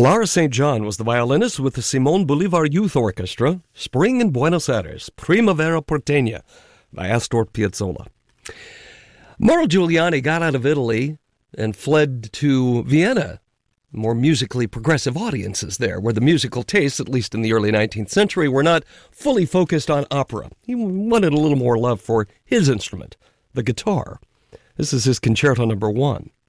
Lara St. John was the violinist with the Simon Bolivar Youth Orchestra, Spring in Buenos Aires, Primavera Porteña, by Astor Piazzolla. Mauro Giuliani got out of Italy and fled to Vienna. More musically progressive audiences there, where the musical tastes, at least in the early 19th century, were not fully focused on opera. He wanted a little more love for his instrument, the guitar. This is his Concerto No. 1.